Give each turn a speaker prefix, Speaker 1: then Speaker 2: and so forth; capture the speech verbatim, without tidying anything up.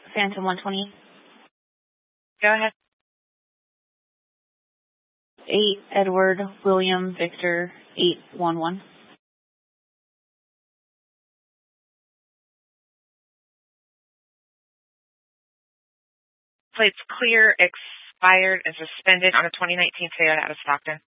Speaker 1: Phantom one twenty.
Speaker 2: Go ahead.
Speaker 1: eight Edward William Victor eight one one.
Speaker 2: Plates clear, expired, and suspended on a twenty nineteen Toyota out of Stockton.